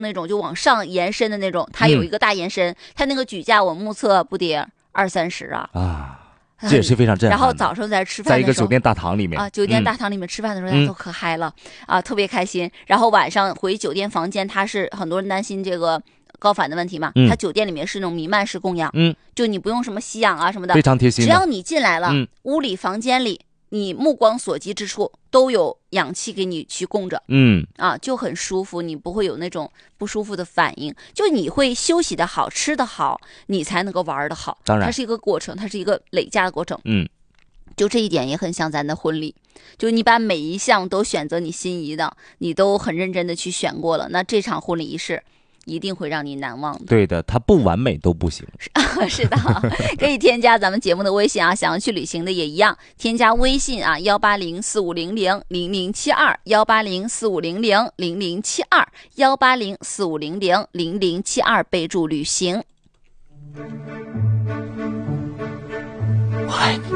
那种就往上延伸的那种，它有一个大延伸，它那个举架我目测不得20-30啊。 这也是非常震撼的。 然后早上在吃饭的时候， 在一个酒店大堂里面啊，酒店大堂里面吃饭的时候，大家都可嗨了啊，特别开心。然后晚上回酒店房间，他是很多人担心这个高反的问题嘛，他酒店里面是那种弥漫式供氧，就你不用什么吸氧啊什么的， 非常贴心。 只要你进来了，屋里房间里，你目光所及之处都有氧气给你去供着，就很舒服，你不会有那种不舒服的反应，就你会休息的好，吃的好，你才能够玩的好。 当然， 它是一个过程，它是一个累加的过程。就这一点也很像咱的婚礼，就你把每一项都选择你心仪的，你都很认真的去选过了，那这场婚礼仪式一定会让你难忘的。 对的，它不完美都不行。 是的，可以添加咱们节目的微信啊，想要去旅行的也一样，添加微信啊18045000072，18045000072，18045000072，备注旅行。 我爱你，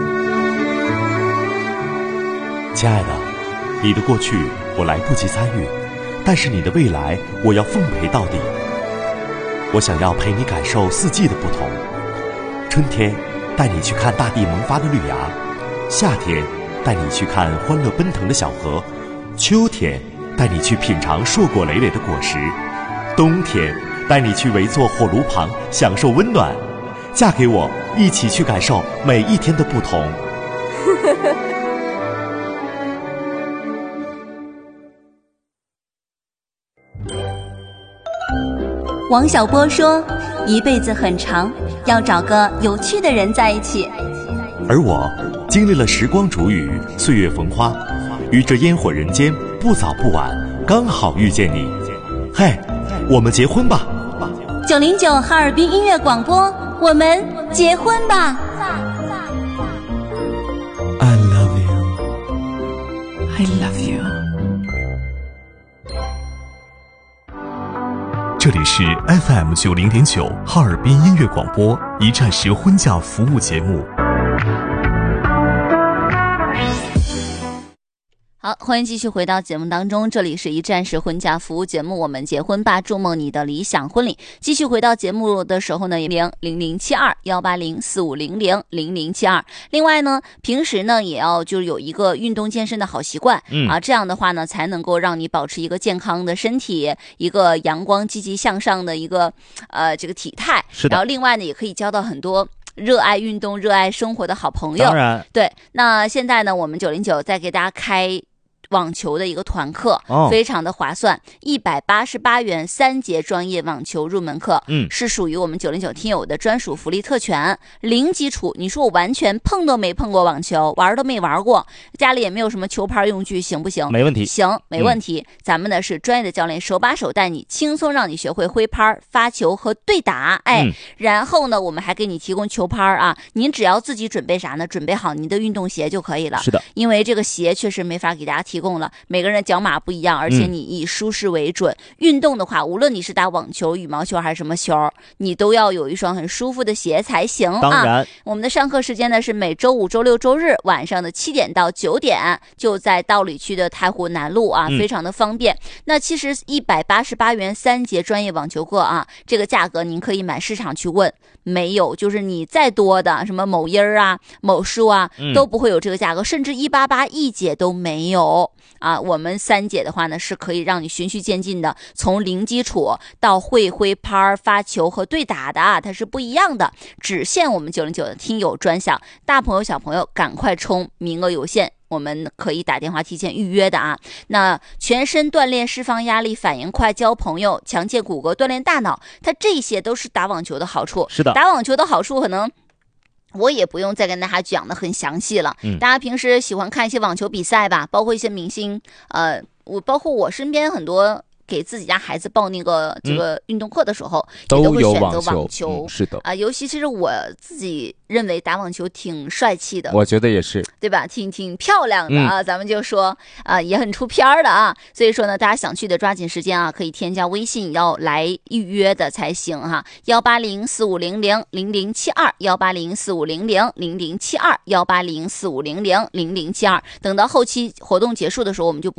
亲爱的，你的过去我来不及参与，但是你的未来我要奉陪到底。我想要陪你感受四季的不同，春天带你去看大地萌发的绿芽，夏天带你去看欢乐奔腾的小河，秋天带你去品尝硕果累累的果实，冬天带你去围坐火炉旁享受温暖。嫁给我，一起去感受每一天的不同。 王小波说，一辈子很长，要找个有趣的人在一起。 而我经历了时光煮雨，岁月逢花，于这烟火人间，不早不晚，刚好遇见你。嘿，我们结婚吧。 909哈尔滨音乐广播，我们结婚吧。 I love you. I love you. 这里是 FM 90.9哈尔滨音乐广播一站式婚嫁服务节目。 好，欢迎继续回到节目当中，这里是一站式婚嫁服务节目，我们结婚吧，筑梦你的理想婚礼。继续回到节目的时候呢，0072-180-4500-0072。另外呢，平时呢也要就是有一个运动健身的好习惯，这样的话呢才能够让你保持一个健康的身体，一个阳光积极向上的一个这个体态。 是的。 然后另外呢，也可以交到很多热爱运动、热爱生活的好朋友。 当然， 对。那现在呢，我们909再给大家开网球的一个团课，非常的划算，188元3节专业网球入门课，是属于我们909听友的专属福利特权，零基础。你说我完全碰都没碰过网球，玩都没玩过，家里也没有什么球拍用具，行不行？ 没问题， 行，没问题。咱们呢是专业的教练，手把手带你，轻松让你学会挥拍、发球和对打。然后呢，我们还给你提供球拍啊，您只要自己准备啥呢？准备好您的运动鞋就可以了。 是的， 因为这个鞋确实没法给大家提供了，每个人的脚码不一样，而且你以舒适为准。运动的话，无论你是打网球、羽毛球还是什么球，你都要有一双很舒服的鞋才行啊。 当然， 我们的上课时间呢是每周五、周六、周日晚上的7点到9点，就在道里区的太湖南路啊，非常的方便。那其实188元3节专业网球课啊，这个价格您可以买市场去问，没有，就是你再多的什么某音啊、某书啊，都不会有这个价格，甚至188一节都没有啊。我们3节的话呢，是可以让你循序渐进的，从零基础到会挥拍、发球和对打的啊，它是不一样的，只限我们909的听友专享，大朋友小朋友赶快冲，名额有限。我们可以打电话提前预约的啊。那全身锻炼，释放压力，反应快，交朋友，强健骨骼，锻炼大脑，它这些都是打网球的好处。 是的， 打网球的好处可能我也不用再跟大家讲的很详细了。大家平时喜欢看一些网球比赛吧，包括一些明星，包括我身边很多给自己家孩子报那个这个运动课的时候，也都会选择网球。 是的尤其是我自己认为打网球挺帅气的， 我觉得也是， 对吧？挺漂亮的啊，咱们就说也很出片的啊。所以说呢，大家想去的抓紧时间啊，可以添加微信，要来预约的才行哈。18045000072，18045000072，18045000072。等到后期活动结束的时候，我们就不